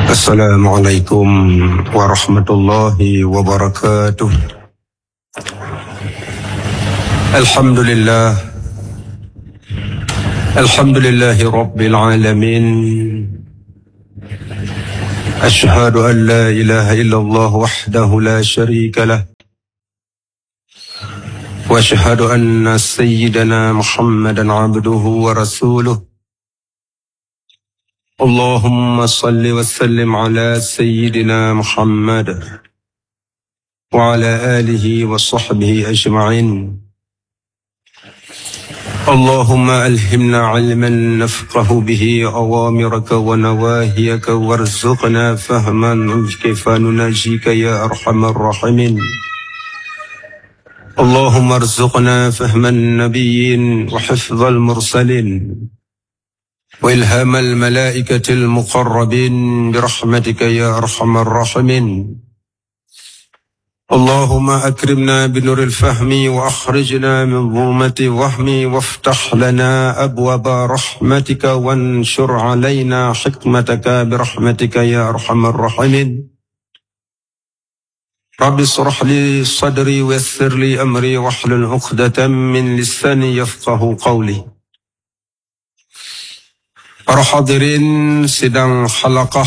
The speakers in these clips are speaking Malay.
Assalamualaikum warahmatullahi wabarakatuh. Alhamdulillah. Alhamdulillahi rabbil alamin. Ashhadu an la ilaha illallah wahdahu la syarika lah. Wa ashhadu anna sayyidana Muhammadan abduhu wa rasuluh. Allahumma salli wa sallim ala sayyidina Muhammad wa ala alihi wa sahbihi ajma'in. Allahumma alhimna ilman nafqahu bihi awamiraka wa nawahiyaka warzuqna fahman kaifa nunajika ya arhamar rahimin. Allahumma arzuqna fahman nabiyyin wa hifdhal mursalin وإلهام الملائكة المقربين برحمتك يا أرحم الراحمين. اللهم أكرمنا بنور الفهم وأخرجنا من ظلمة الوهم وافتح لنا أبواب رحمتك وانشر علينا حكمتك برحمتك يا أرحم الراحمين. رب اشرح لي صدري ويسر لي أمري واحلل عقدة من لساني يفقه قولي. Para hadirin sidang halaqah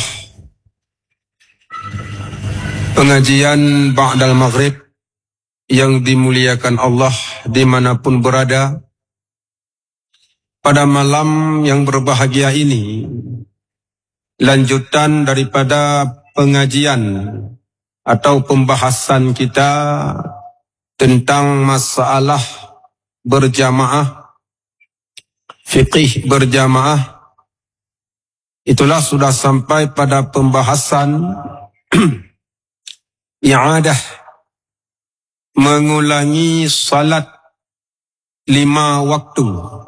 pengajian ba'dal maghrib yang dimuliakan Allah dimanapun berada, pada malam yang berbahagia ini, lanjutan daripada pengajian atau pembahasan kita tentang masalah berjamaah, fiqih berjamaah. Itulah sudah sampai pada pembahasan i'adah, mengulangi salat 5 waktu.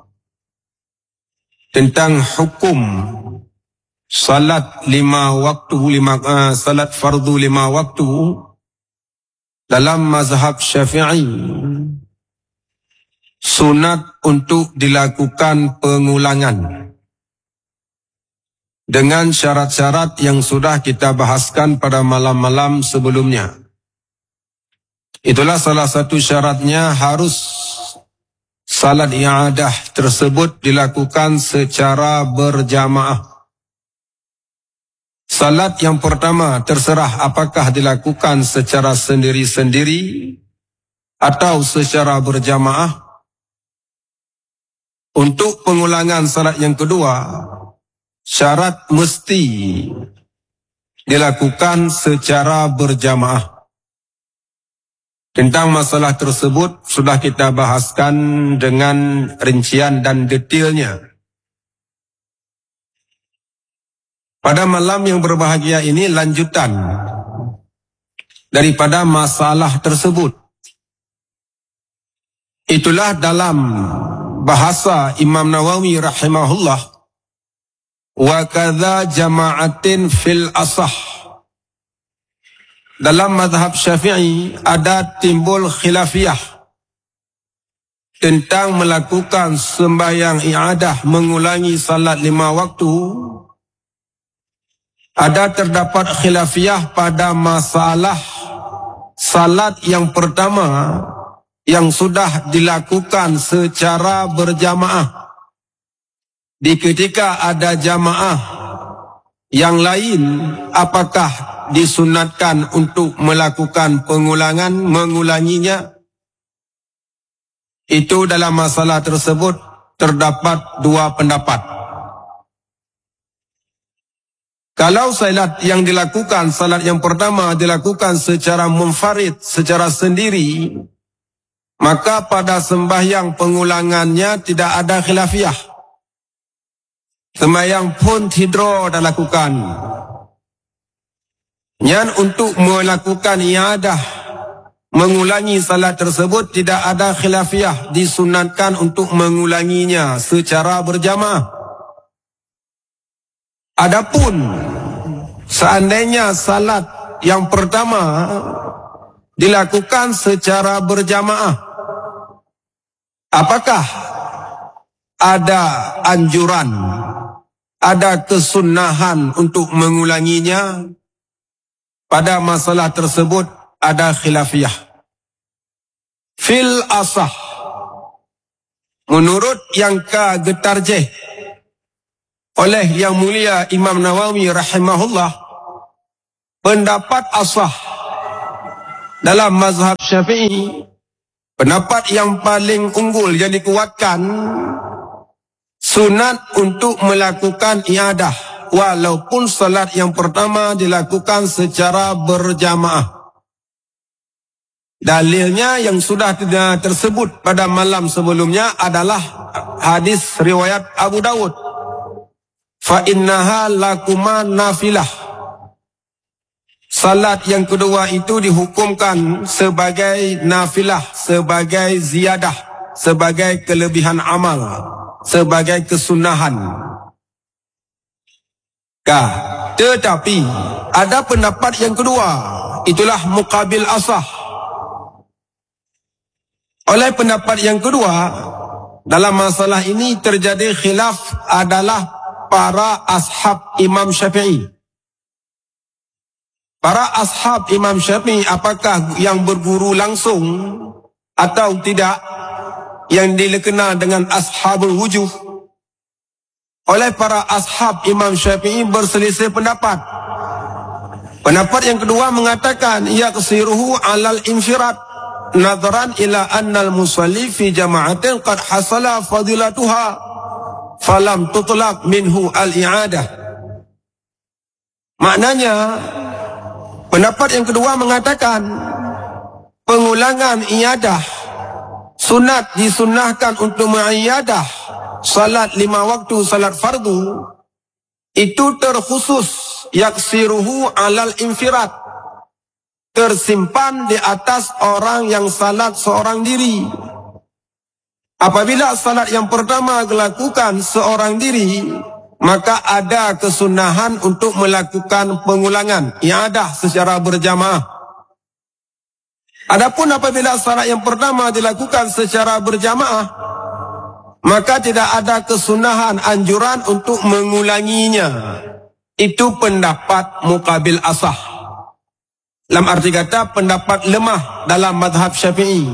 Tentang hukum salat 5 waktu, salat fardu 5 waktu dalam mazhab Syafi'i, sunat untuk dilakukan pengulangan dengan syarat-syarat yang sudah kita bahaskan pada malam-malam sebelumnya. Itulah salah satu syaratnya, harus salat i'adah tersebut dilakukan secara berjamaah. Salat yang pertama terserah apakah dilakukan secara sendiri-sendiri atau secara berjamaah. Untuk pengulangan salat yang kedua, syarat mesti dilakukan secara berjamaah. Tentang masalah tersebut sudah kita bahaskan dengan rincian dan detailnya. Pada malam yang berbahagia ini lanjutan daripada masalah tersebut. Itulah dalam bahasa Imam Nawawi rahimahullah, wa kadza jama'atin fil asah. Dalam mazhab Syafi'i ada timbul khilafiyah tentang melakukan sembahyang i'adah, mengulangi salat 5 waktu. Ada terdapat khilafiyah pada masalah salat yang pertama yang sudah dilakukan secara berjamaah. Di ketika ada jamaah yang lain, apakah disunatkan untuk melakukan pengulangan, mengulanginya? Itu dalam masalah tersebut terdapat 2 pendapat. Kalau salat yang dilakukan, salat yang pertama dilakukan secara munfarid, secara sendiri, maka pada sembahyang pengulangannya tidak ada khilafiyah. Sembahyang pun tidak lakukan. Yang untuk melakukan i'adah, mengulangi salat tersebut, tidak ada khilafiyah, disunatkan untuk mengulanginya secara berjamaah. Adapun seandainya salat yang pertama dilakukan secara berjamaah, apakah ada anjuran ada kesunahan untuk mengulanginya. Pada masalah tersebut ada khilafiyah. Fil asah, menurut yang ketarjih oleh Yang Mulia Imam Nawawi rahimahullah, pendapat asah dalam mazhab Syafi'i, pendapat yang paling unggul yang dikuatkan, sunat untuk melakukan iadah walaupun salat yang pertama dilakukan secara berjamaah. Dalilnya yang sudah tersebut pada malam sebelumnya adalah hadis riwayat Abu Dawud. Fa innaha lakuma nafilah. Salat yang kedua itu dihukumkan sebagai nafilah, sebagai ziyadah, sebagai kelebihan amal, sebagai kesunahan. Tetapi ada pendapat yang kedua, itulah muqabil asah. Oleh pendapat yang kedua, dalam masalah ini terjadi khilaf adalah para ashab Imam Syafi'i. Para ashab Imam Syafi'i apakah yang berguru langsung atau tidak, yang dikenal dengan ashabul wujuh. Oleh para ashab Imam Syafi'i berselisih pendapat. Pendapat yang kedua mengatakan yaqsiruhu alal infirad nadharan ila annal musalli fi jama'atin qad hasala fadilatuha falam tutlaq minhu al-i'adah. Maknanya pendapat yang kedua mengatakan pengulangan iadah, sunat disunnahkan untuk mengiadah salat 5 waktu salat fardu, itu terkhusus yaksiruhu alal infirad, tersimpan di atas orang yang salat seorang diri. Apabila salat yang pertama dilakukan seorang diri, maka ada kesunahan untuk melakukan pengulangan iadah secara berjamaah. Adapun apabila salat yang pertama dilakukan secara berjamaah, maka tidak ada kesunahan anjuran untuk mengulanginya. Itu pendapat muqabil asah. Dalam arti kata pendapat lemah dalam mazhab Syafi'i.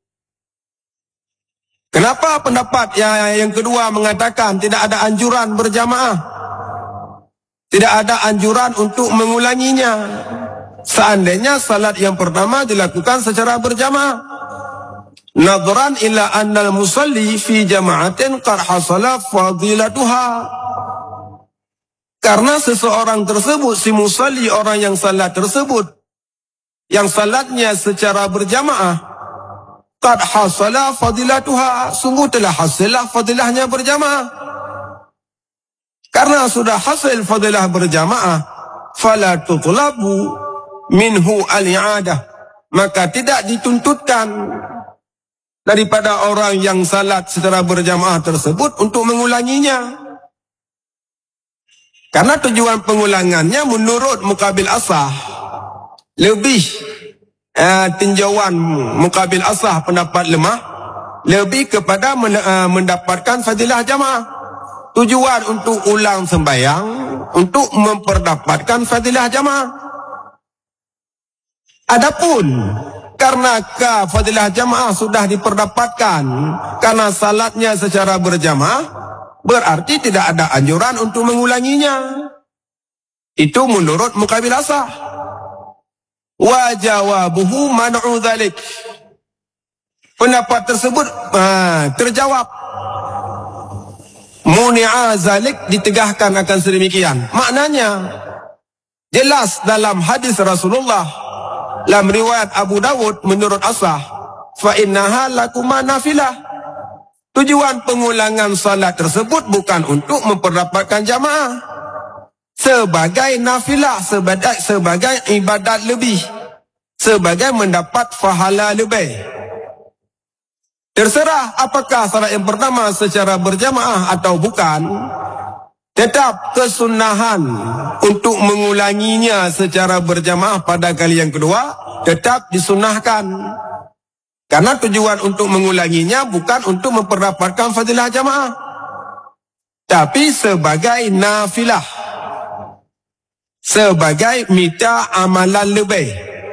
Kenapa pendapat yang kedua mengatakan tidak ada anjuran berjamaah? Tidak ada anjuran untuk mengulanginya. Seandainya salat yang pertama dilakukan secara berjamaah. Nadharan ila annal musalli fi jama'atin qad hasala fadilatuha. Karena seseorang tersebut, si musalli, orang yang salat tersebut, yang salatnya secara berjamaah, qad hasala fadilatuha, sungguh telah hasilah fadilahnya berjamaah. Karena sudah hasil fadilah berjamaah, fala tutlabu minhu al-i'adah, maka tidak dituntutkan daripada orang yang salat secara berjamaah tersebut untuk mengulanginya. Karena tujuan pengulangannya menurut muqabil asah lebih tinjauan muqabil asah pendapat lemah lebih kepada mendapatkan fadilah jamaah. Tujuan untuk ulang sembahyang untuk memperdapatkan fadilah jamaah. Adapun karena fadilah jamaah sudah diperdapatkan karena salatnya secara berjamaah, berarti tidak ada anjuran untuk mengulanginya. Itu menurut muqabil asah. Wa jawabuhu man'u dzalik. Pendapat tersebut terjawab. Muni'a dzalik, ditegahkan akan sedemikian. Maknanya jelas dalam hadis Rasulullah, dalam riwayat Abu Dawud menurut asah, fa innaha lakuma nafilah. Tujuan pengulangan salat tersebut bukan untuk memperdapatkan jamaah, sebagai nafilah, sebagai ibadat lebih, sebagai mendapat pahala lebih. Terserah apakah salat yang pertama secara berjamaah atau bukan, tetap kesunahan untuk mengulanginya secara berjamaah pada kali yang kedua tetap disunahkan. Karena tujuan untuk mengulanginya bukan untuk memperdapatkan fadilah jamaah, tapi sebagai nafilah, sebagai minta amalan lebih.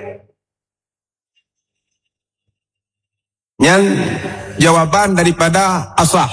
Yang jawaban daripada asah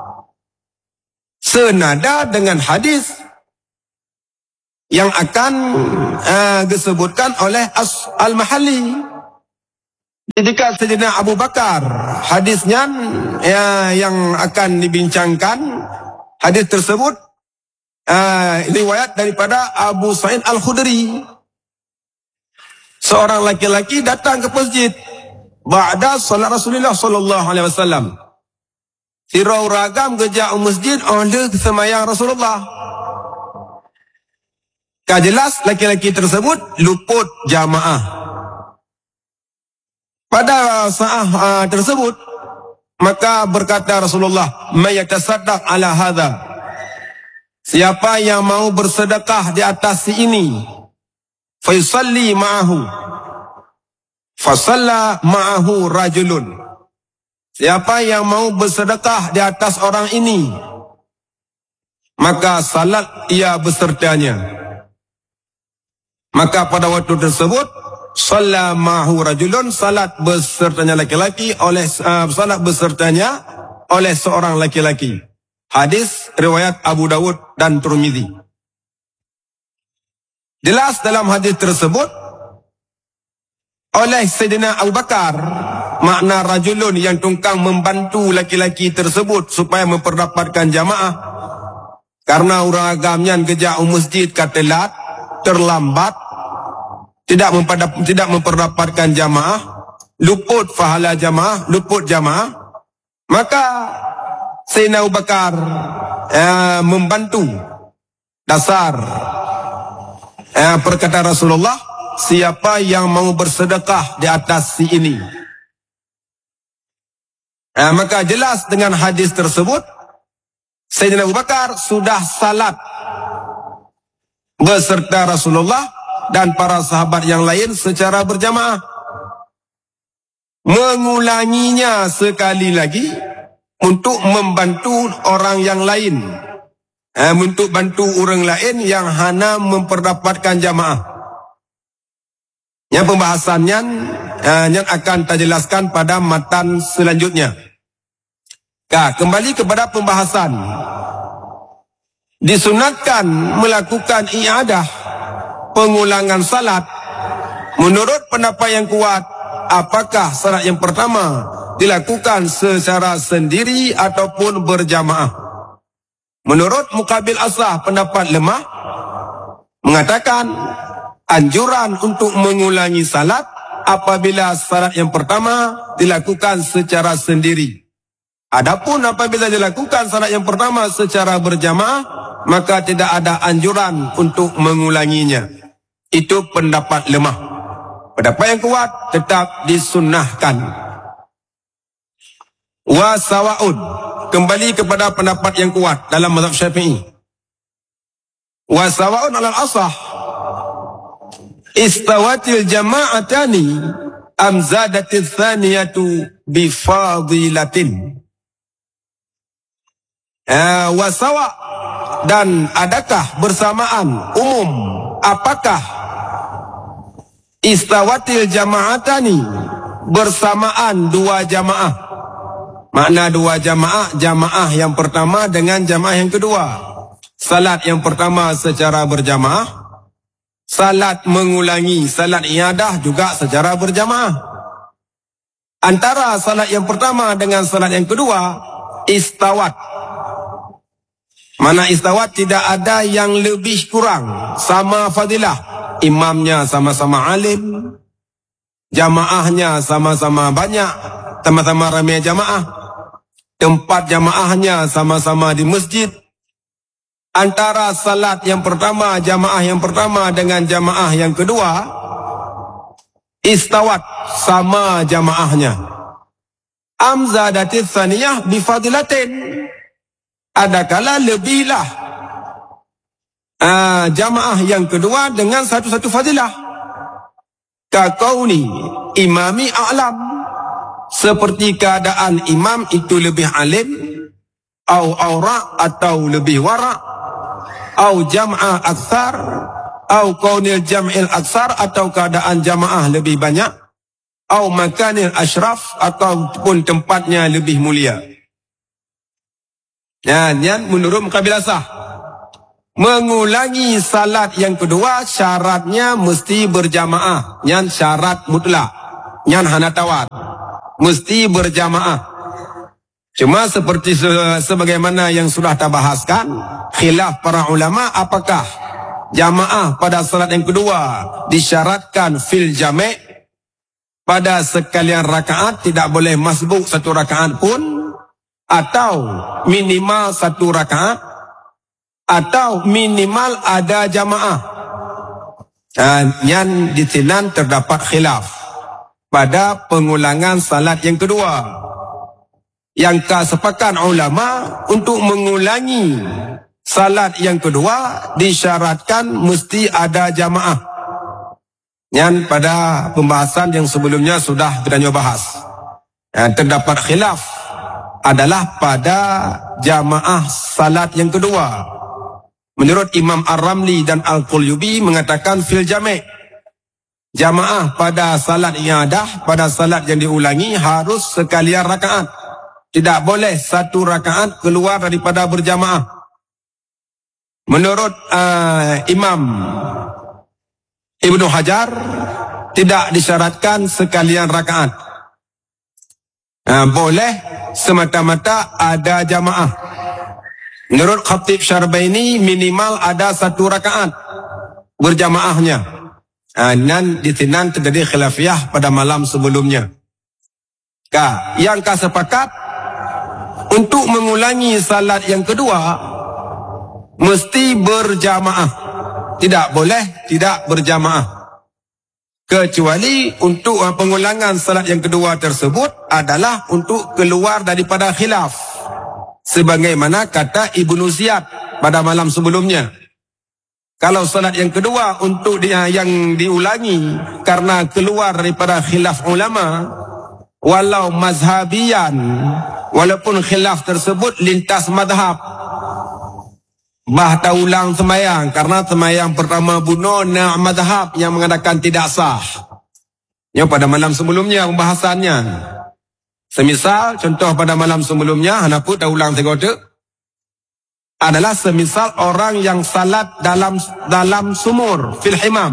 senada dengan hadis yang akan disebutkan oleh Al-Mahalli dekat Sayyidina Abu Bakar. Hadisnya yang akan dibincangkan, hadis tersebut riwayat daripada Abu Sa'id Al-Khudri. Seorang laki-laki datang ke masjid ba'da salat Rasulullah sallallahu alaihi wasallam. Sirau ragam kerja masjid oleh semayang Rasulullah. Jelas laki-laki tersebut luput jamaah. Pada saat tersebut, maka berkata Rasulullah, "May yatasaddaq ala hadha." Siapa yang mau bersedekah di atas si ini, fa yusalli ma'ahu. Fasalla ma'ahu rajulun. Siapa yang mau bersedekah di atas orang ini, maka salat ia besertanya. Maka pada waktu tersebut, salla ma'ahu rajulun, salat besertanya laki-laki oleh salat besertanya oleh seorang laki-laki. Hadis riwayat Abu Dawud dan Tirmizi. Jelas dalam hadis tersebut oleh Sayyidina Abu Bakar, makna rajulun yang tungkang membantu laki-laki tersebut supaya memperdapatkan jamaah. Karena orang agamnya kerja masjid katelat, terlambat, tidak memperdapatkan jamaah, luput pahala jamaah, luput jamaah, maka Sayyidina Abu Bakar membantu. Dasar perkataan Rasulullah, siapa yang mau bersedekah di atas si ini. Maka jelas dengan hadis tersebut, Sayyidina Abu Bakar sudah salat beserta Rasulullah dan para sahabat yang lain secara berjamaah. Mengulanginya sekali lagi untuk membantu orang yang lain, untuk bantu orang lain yang hanya memperdapatkan jamaah. Yang pembahasannya yang akan kita jelaskan pada matan selanjutnya. Kembali kepada pembahasan. Disunatkan melakukan i'adah, pengulangan salat. Menurut pendapat yang kuat, apakah salat yang pertama dilakukan secara sendiri ataupun berjamaah? Menurut Muqabil Asah, pendapat lemah, mengatakan anjuran untuk mengulangi salat apabila salat yang pertama dilakukan secara sendiri. Adapun apabila dilakukan salat yang pertama secara berjamaah, maka tidak ada anjuran untuk mengulanginya. Itu pendapat lemah. Pendapat yang kuat tetap disunnahkan. Wa sawa'un, kembali kepada pendapat yang kuat dalam mazhab Syafi'i. Wa sawa'un alal asah istawatil jama'atani am zadatil thaniyatu bifadilatin. Wasawa, dan adakah bersamaan umum, apakah istawatil jama'atani bersamaan dua jamaah. Makna dua jamaah, jamaah yang pertama dengan jamaah yang kedua. Salat yang pertama secara berjamaah, salat mengulangi, salat iadah juga secara berjamaah. Antara salat yang pertama dengan salat yang kedua, istawat. Mana istawat, tidak ada yang lebih kurang, sama fadilah. Imamnya sama-sama alim, jamaahnya sama-sama banyak, sama-sama ramai jamaah, tempat jamaahnya sama-sama di masjid. Antara salat yang pertama, jamaah yang pertama dengan jamaah yang kedua, istawat, sama jamaahnya. Amzadatis saniyah bifadilatin, adakala lebihlah jamaah yang kedua dengan satu-satu fadilah. Kaqauni imami a'lam, seperti keadaan imam itu lebih alim, au aura atau lebih wara, au jam'a aksar, au kaunil jam'il aksar atau keadaan jamaah lebih banyak, au makanil ashraf ataupun tempatnya lebih mulia. Yang menurut Muqabil Asah, mengulangi salat yang kedua syaratnya mesti berjamaah. Yang syarat mutlak. Yang hanatawar. Mesti berjamaah. Cuma seperti sebagaimana yang sudah kita bahaskan, khilaf para ulama apakah jamaah pada salat yang kedua disyaratkan fil jami' pada sekalian rakaat, tidak boleh masbuk satu rakaat pun, atau minimal satu rakaat, atau minimal ada jamaah. Yang di sini terdapat khilaf pada pengulangan salat yang kedua. Yang kesepakat ulama untuk mengulangi salat yang kedua disyaratkan mesti ada jamaah. Yang pada pembahasan yang sebelumnya sudah kita bahas. Yang terdapat khilaf adalah pada jamaah salat yang kedua. Menurut Imam Ar-Ramli dan Al-Qulyubi mengatakan fil jami'. Jamaah pada salat iadah, pada salat yang diulangi harus sekalian rakaat. Tidak boleh satu rakaat keluar daripada berjamaah. Menurut Imam Ibnu Hajar tidak disyaratkan sekalian rakaat. Boleh semata-mata ada jamaah. Menurut Khatib Syarbaini minimal ada satu rakaat berjamaahnya. Dan di sini terjadi khilafiyah pada malam sebelumnya. Yang sepakat untuk mengulangi salat yang kedua mesti berjamaah. Tidak boleh tidak berjamaah. Kecuali untuk pengulangan salat yang kedua tersebut adalah untuk keluar daripada khilaf. Sebagaimana kata Ibnu Ziyad pada malam sebelumnya. Kalau salat yang kedua untuk yang diulangi karena keluar daripada khilaf ulama, walau mazhabiyan, walaupun khilaf tersebut lintas madhab, tak ulang semayang karena semayang pertama bunuh madhab yang mengatakan tidak sah. Yang pada malam sebelumnya pembahasannya. Semisal contoh pada malam sebelumnya, hanapu tak ulang segote, adalah semisal orang yang salat dalam sumur fil himam,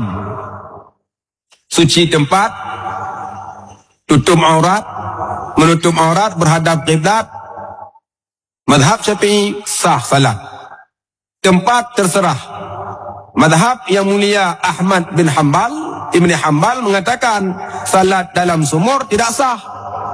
suci tempat, tutup aurat, menutup aurat, berhadap kiblat, madhab Syafi'i sah salat. Tempat terserah. Madhab yang mulia Ahmad bin Hanbal, Ibn Hanbal mengatakan salat dalam sumur tidak sah.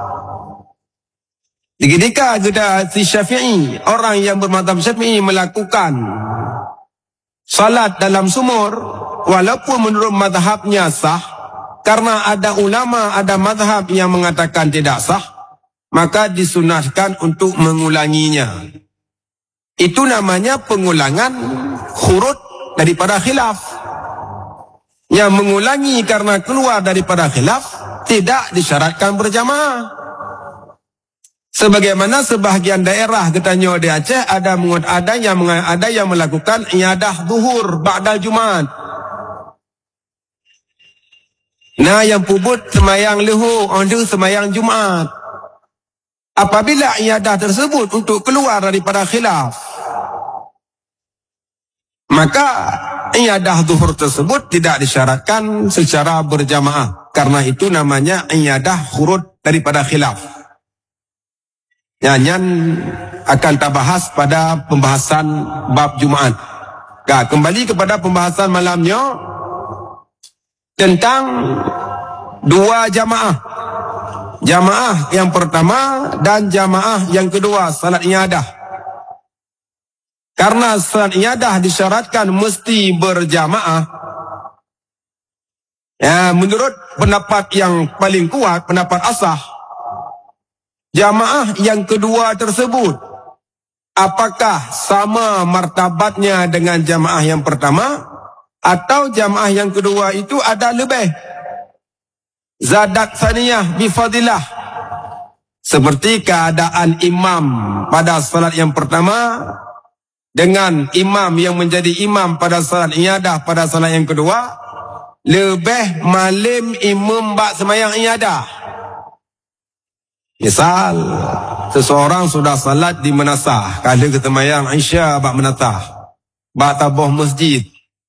Ketika si Syafi'i, orang yang bermadhab Syafi'i melakukan salat dalam sumur, walaupun menurut madhabnya sah, karena ada ulama, ada madhab yang mengatakan tidak sah, maka disunahkan untuk mengulanginya. Itu namanya pengulangan khurud daripada khilaf. Yang mengulangi karena keluar daripada khilaf tidak disyaratkan berjamaah. Sebagaimana sebahagian daerah katanya di Aceh ada yang melakukan iadah zuhur ba'dal Jumat. Yang pubut semayang lehu, ondu semayang Jumat. Apabila iadah tersebut untuk keluar daripada khilaf, maka iadah zuhur tersebut tidak disyaratkan secara berjamaah. Karena itu namanya iadah khurud daripada khilaf. Yang akan kita bahas pada pembahasan bab Jumaat. Kembali kepada pembahasan malamnya tentang dua jamaah. Jamaah yang pertama dan jamaah yang kedua, salat iadah. Karena salat iadah disyaratkan mesti berjamaah. Menurut pendapat yang paling kuat, pendapat asah, jamaah yang kedua tersebut apakah sama martabatnya dengan jamaah yang pertama, atau jamaah yang kedua itu ada lebih zadat saniyah bifadilah, Seperti keadaan imam pada salat yang pertama dengan imam yang menjadi imam pada salat iyadah pada salat yang kedua, lebih malim imam bak semayang iyadah. Misal, seseorang sudah salat di menasah, kala ketemayang Isya bak menatah, bak tabuh masjid.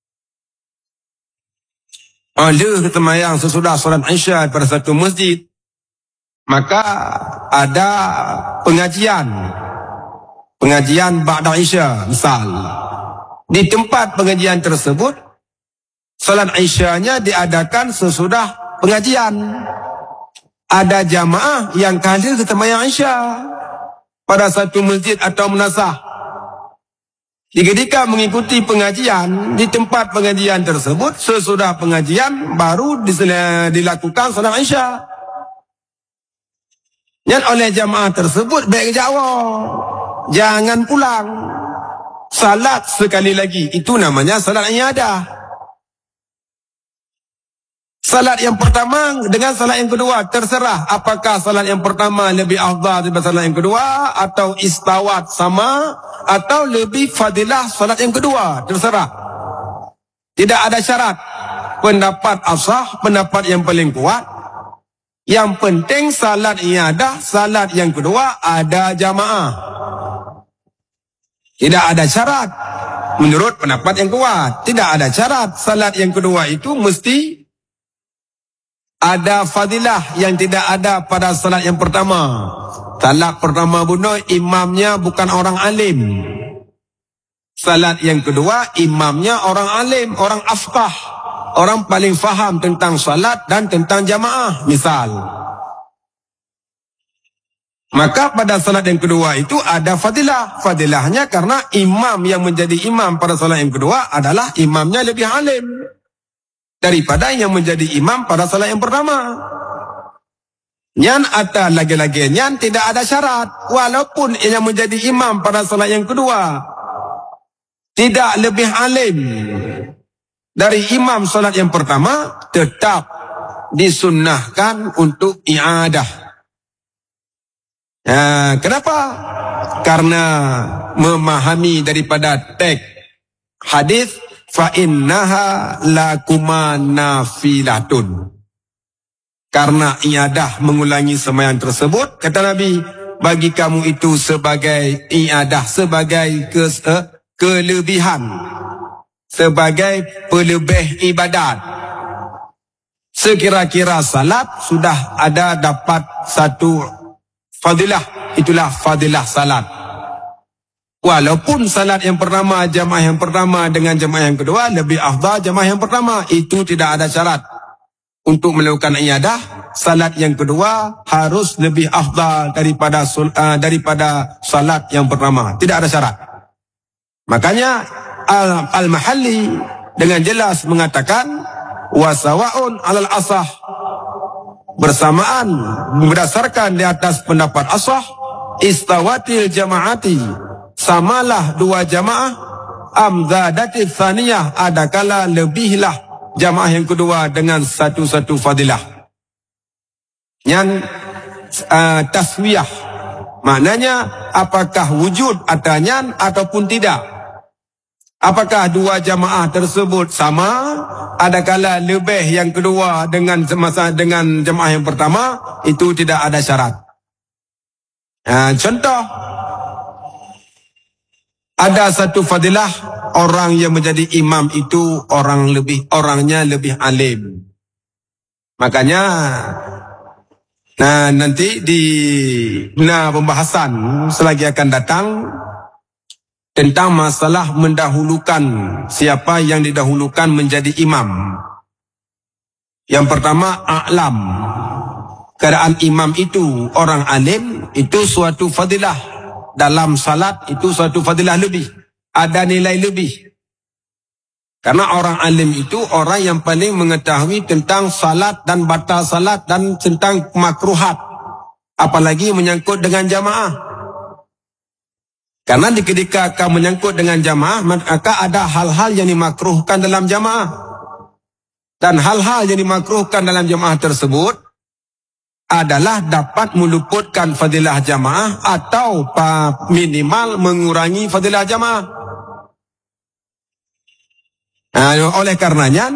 Ada ketemayang sesudah salat Isya pada satu masjid, maka ada pengajian ba'da Isya misal. Di tempat pengajian tersebut, salat Isyanya diadakan sesudah pengajian. Ada jamaah yang hadir ketemayang Isya pada satu masjid atau menasah. Ketika mengikuti pengajian di tempat pengajian tersebut, sesudah pengajian baru dilakukan salat Isya. Dan oleh jamaah tersebut baik jawab, jangan pulang, salat sekali lagi. Itu namanya salat iyadah. Salat yang pertama dengan salat yang kedua, terserah apakah salat yang pertama lebih afdal daripada salat yang kedua, atau istawat sama, atau lebih fadilah salat yang kedua, terserah. Tidak ada syarat. Pendapat asah, pendapat yang paling kuat, yang penting salat iyadah, salat yang kedua ada jamaah. Tidak ada syarat. Menurut pendapat yang kuat, tidak ada syarat. Salat yang kedua itu mesti ada fadilah yang tidak ada pada salat yang pertama. Salat pertama bunuh, imamnya bukan orang alim. Salat yang kedua, imamnya orang alim, orang afqah, orang paling faham tentang salat dan tentang jamaah, misal. Maka pada salat yang kedua itu ada fadilah. Fadilahnya karena imam yang menjadi imam pada salat yang kedua adalah imamnya lebih alim daripada yang menjadi imam pada salat yang pertama. Nyan atau lagi-lagi nyan tidak ada syarat. Walaupun yang menjadi imam pada salat yang kedua tidak lebih alim dari imam salat yang pertama, tetap disunnahkan untuk i'adah. Kenapa? Karena memahami daripada teks hadis fa'innaha lakuma nafilatun. Karena iadah mengulangi sembahyang tersebut, kata Nabi, bagi kamu itu sebagai iadah, sebagai kelebihan, sebagai pelebih ibadat. Sekira-kira salat sudah ada dapat satu fadilah, itulah fadilah salat. Walaupun salat yang pertama, jamaah yang pertama dengan jamaah yang kedua lebih afdal jamaah yang pertama, itu tidak ada syarat. Untuk melakukan iyadah, salat yang kedua harus lebih afdal daripada salat yang pertama. Tidak ada syarat. Makanya Al-Mahalli dengan jelas mengatakan wasawa'un alal asah, bersamaan berdasarkan di atas pendapat asah, istawatil jamaati, samalah dua jamaah, amzadatil thaniyah, adakala lebihlah jamaah yang kedua dengan satu-satu fadilah. Yang taswiyah, maknanya apakah wujud adanya ataupun tidak. Apakah dua jamaah tersebut sama, adakala lebih yang kedua dengan jamaah yang pertama, itu tidak ada syarat. Contoh, ada satu fadilah, orang yang menjadi imam itu orangnya lebih alim. Makanya nanti di pembahasan selagi akan datang tentang masalah mendahulukan, siapa yang didahulukan menjadi imam. Yang pertama, a'lam. Keadaan imam itu orang alim, itu suatu fadilah. Dalam salat itu suatu fadilah lebih. Ada nilai lebih. Karena orang alim itu orang yang paling mengetahui tentang salat dan batal salat dan tentang makruhat. Apalagi menyangkut dengan jamaah. Karena ketika kamu menyangkut dengan jamaah, maka ada hal-hal yang dimakruhkan dalam jamaah. Dan hal-hal yang dimakruhkan dalam jamaah tersebut adalah dapat meluputkan fadilah jamaah atau minimal mengurangi fadilah jamaah. Oleh karenanya,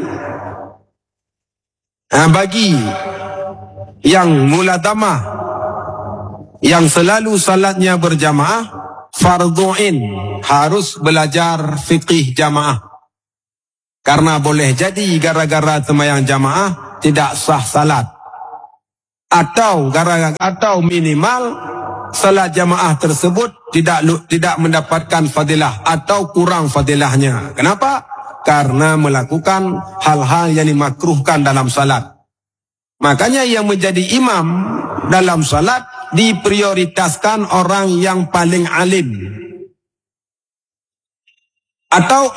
bagi yang muladamah, yang selalu salatnya berjamaah, fardhu'in, harus belajar fiqih jamaah. Karena boleh jadi gara-gara sembahyang jamaah tidak sah salat. Atau minimal salat jamaah tersebut tidak mendapatkan fadilah atau kurang fadilahnya. Kenapa? Karena melakukan hal-hal yang dimakruhkan dalam salat. Makanya yang menjadi imam dalam salat diprioritaskan orang yang paling alim. Atau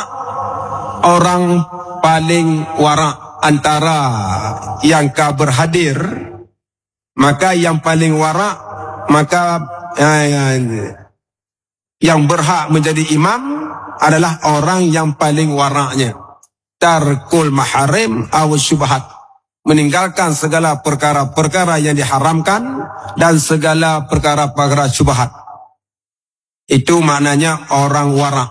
orang paling wara' antara yang berhadir. Maka yang paling wara', maka yang berhak menjadi imam adalah orang yang paling wara'nya. Tarkul maharim aw syubhat, meninggalkan segala perkara-perkara yang diharamkan dan segala perkara-perkara syubhat. Itu maknanya orang wara'.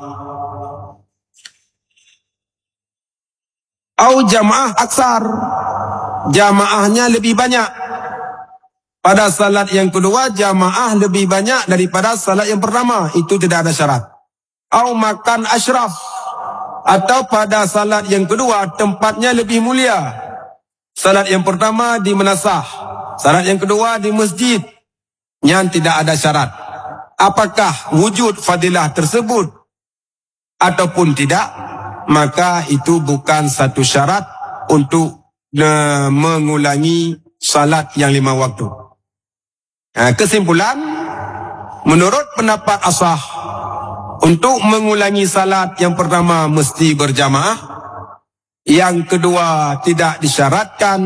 Aw jamaah aksar, jamaahnya lebih banyak. Pada salat yang kedua, jamaah lebih banyak daripada salat yang pertama. Itu tidak ada syarat. Au makan asyraf, atau pada salat yang kedua tempatnya lebih mulia. Salat yang pertama di menasah, salat yang kedua di masjid. Yang tidak ada syarat. Apakah wujud fadilah tersebut ataupun tidak, maka itu bukan satu syarat untuk mengulangi salat yang 5 waktu. Kesimpulan, menurut pendapat asah, untuk mengulangi salat yang pertama mesti berjamaah, yang kedua tidak disyaratkan,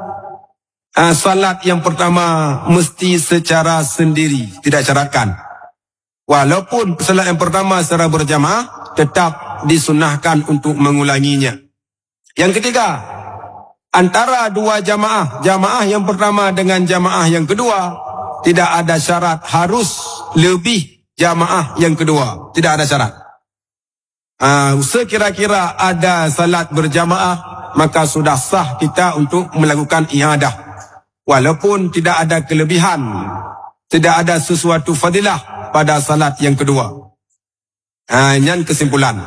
salat yang pertama mesti secara sendiri, tidak syaratkan. Walaupun salat yang pertama secara berjamaah, tetap disunahkan untuk mengulanginya. Yang ketiga, antara dua jamaah, jamaah yang pertama dengan jamaah yang kedua, tidak ada syarat harus lebih jamaah yang kedua. Tidak ada syarat. Sekira-kira ada salat berjamaah, maka sudah sah kita untuk melakukan i'adah. Walaupun tidak ada kelebihan, tidak ada sesuatu fadilah pada salat yang kedua. Ini kesimpulan.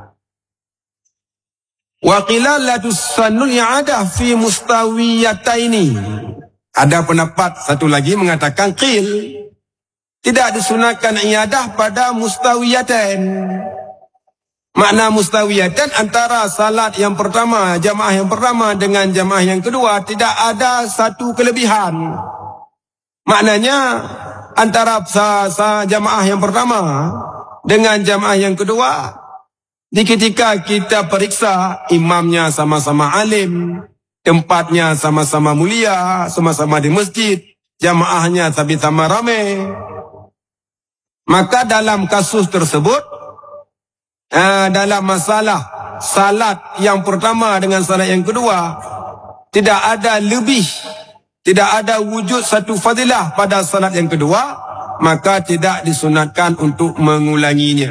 Wa qila la tusannu i'adah fi mustawiyataini. Ada pendapat satu lagi mengatakan qil, tidak disunahkan i'adah pada mustawiyatain. Makna mustawiyatain antara salat yang pertama, jamaah yang pertama dengan jamaah yang kedua tidak ada satu kelebihan. Maknanya antara jamaah yang pertama dengan jamaah yang kedua, di ketika kita periksa imamnya sama-sama alim, tempatnya sama-sama mulia, sama-sama di masjid, jamaahnya sama-sama ramai. Maka dalam kasus tersebut, dalam masalah salat yang pertama dengan salat yang kedua, tidak ada lebih, tidak ada wujud satu fadilah pada salat yang kedua, maka tidak disunatkan untuk mengulanginya.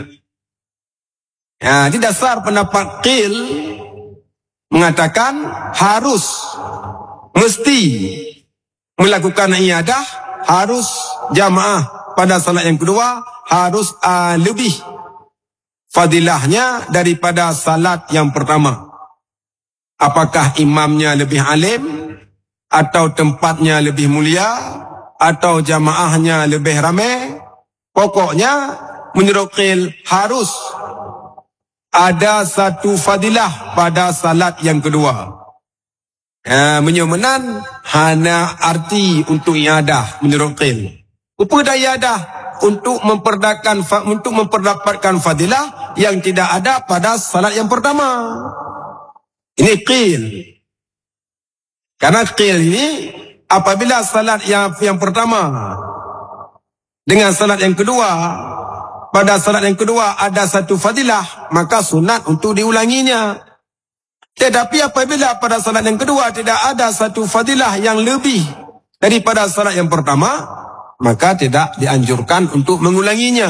Di dasar pendapat qil mengatakan harus, mesti melakukan i'adah, harus jamaah pada salat yang kedua, harus lebih fadilahnya daripada salat yang pertama. Apakah imamnya lebih alim, atau tempatnya lebih mulia, atau jamaahnya lebih ramai, pokoknya menurut qil harus ada satu fadilah pada salat yang kedua. Menyomenan hanya arti untuk i'adah menurut qil. Upaya i'adah untuk memperdapatkan fadilah yang tidak ada pada salat yang pertama. Ini qil. Karena qil ini apabila salat yang pertama dengan salat yang kedua, pada salat yang kedua ada satu fadilah, maka sunat untuk diulanginya. Tetapi apabila pada salat yang kedua tidak ada satu fadilah yang lebih daripada salat yang pertama, maka tidak dianjurkan untuk mengulanginya.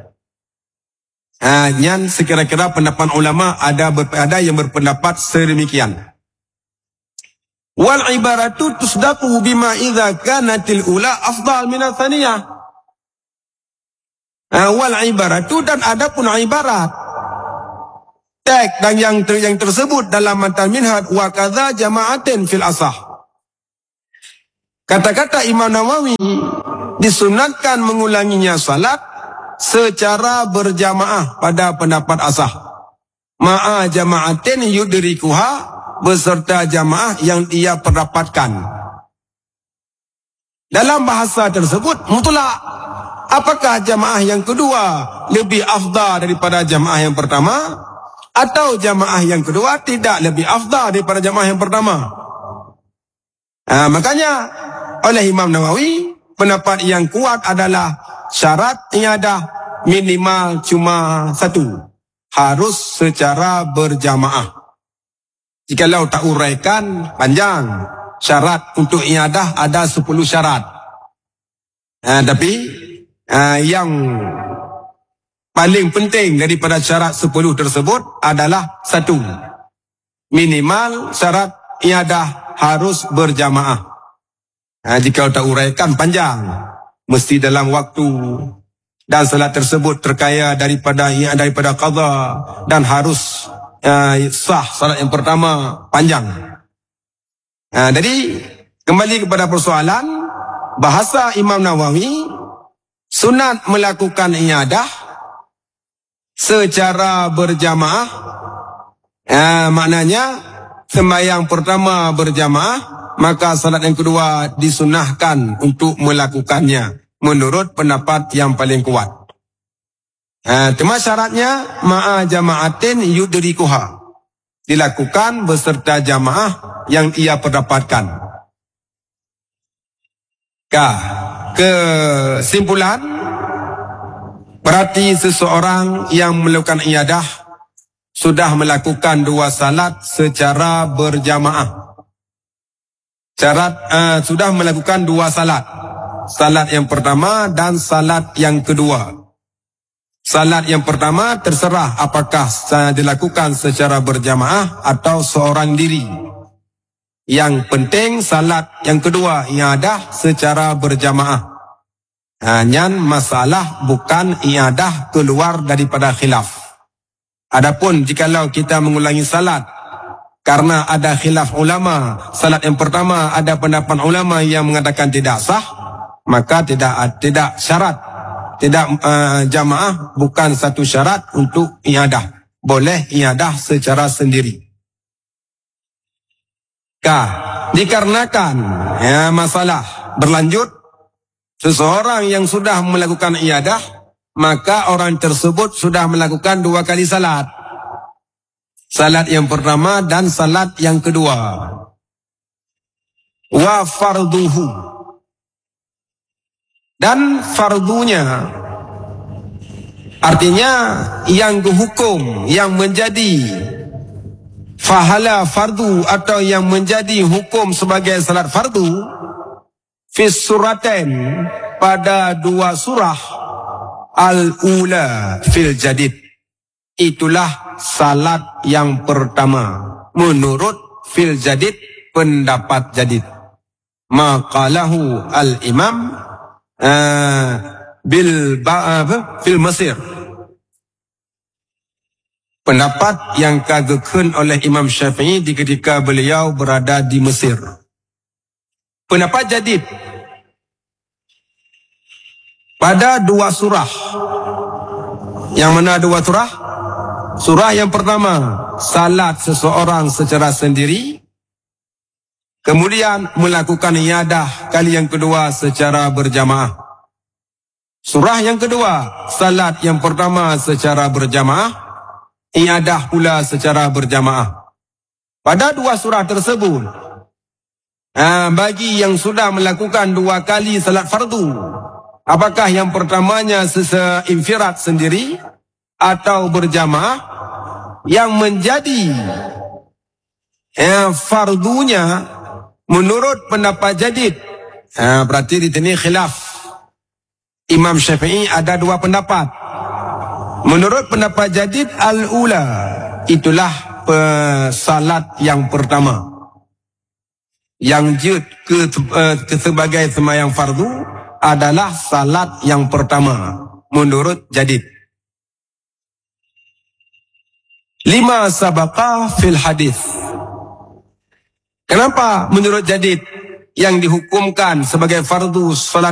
Yang sekira-kira pendapat ulama ada yang berpendapat sedemikian. Wal ibaratu tusdaqu bima idza kanatil ula afdal min ats-tsaniyah. Wal ibaratu, dan ada pun ibarat teks dan yang tersebut dalam matan minhaj wa kadza jama'atin fil asah. Kata-kata Imam Nawawi, disunatkan mengulanginya salat secara berjamaah pada pendapat asah. Ma'a jama'atin yudrikuha, beserta jamaah yang ia perdapatkan. Dalam bahasa tersebut mutlak. Apakah jamaah yang kedua lebih afdal daripada jamaah yang pertama, atau jamaah yang kedua tidak lebih afdal daripada jamaah yang pertama? Makanya oleh Imam Nawawi, pendapat yang kuat adalah syarat iadah minimal cuma satu, harus secara berjamaah. Jikalau tak uraikan panjang, syarat untuk iadah ada 10 syarat. Tapi yang paling penting daripada syarat 10 tersebut adalah satu, minimal syarat iadah harus berjamaah. Jika tak uraikan panjang, mesti dalam waktu, dan salat tersebut terkaya daripada qadha, dan harus sah salat yang pertama panjang. Jadi kembali kepada persoalan bahasa Imam Nawawi, sunat melakukan iadah secara berjamaah. Maknanya sembahyang pertama berjamaah, maka salat yang kedua disunahkan untuk melakukannya menurut pendapat yang paling kuat. Cuma syaratnya ma'a jama'atin yudrikuha, dilakukan beserta jamaah yang ia perdapatkan. Kesimpulan, berarti seseorang yang melakukan iadah sudah melakukan 2 salat secara berjamaah. Sudah melakukan 2 salat. Salat yang pertama dan salat yang kedua. Salat yang pertama terserah apakah dilakukan secara berjamaah atau seorang diri. Yang penting salat yang kedua iadah secara berjamaah. Hanya masalah bukan iadah keluar daripada khilaf. Adapun jikalau kita mengulangi salat karena ada khilaf ulama, salat yang pertama ada pendapat ulama yang mengatakan tidak sah, maka tidak syarat, tidak jamaah bukan satu syarat untuk iadah. Boleh iadah secara sendiri. Dikarenakan masalah berlanjut, seseorang yang sudah melakukan iadah, maka orang tersebut sudah melakukan 2 kali salat. Salat yang pertama dan salat yang kedua. Wa farduhu, dan fardunya, artinya yang hukum, yang menjadi fahala fardu atau yang menjadi hukum sebagai salat fardu, fis suratain, pada 2 surah, al-ula fil jadid, itulah salat yang pertama menurut fil jadid, pendapat jadid. Maqalahu al-imam fil Mesir, pendapat yang kagekun oleh Imam Syafi'i di ketika beliau berada di Mesir. Pendapat jadid pada 2 surah. Yang mana 2 surah? Surah yang pertama, salat seseorang secara sendiri, kemudian melakukan iadah kali yang kedua secara berjamaah. Surah yang kedua, salat yang pertama secara berjamaah, iadah pula secara berjamaah. Pada 2 surah tersebut, bagi yang sudah melakukan 2 kali salat fardu, apakah yang pertamanya seinfirat sendiri atau berjamaah, yang menjadi fardunya menurut pendapat jadid Berarti di sini khilaf. Imam Syafi'i ada dua pendapat. Menurut pendapat jadid al-ula, itulah salat yang pertama. Yang jud ke sebagai sembahyang fardu adalah salat yang pertama menurut jadid. Lima sabaqa fil hadis. Kenapa menurut jadid yang dihukumkan sebagai fardu salat